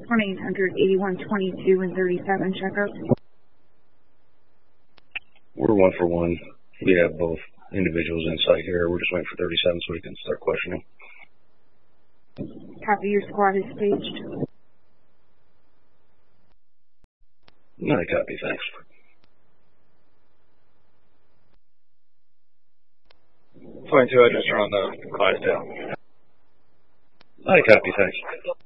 1-800-8122 and 37 checkup. We're 1 for 1. We have both individuals in sight here. We're just waiting for 37 so we can start questioning. Copy, your squad is staged. Not a copy, thanks. Point 2, I just run the Clydesdale. Not a copy, thanks.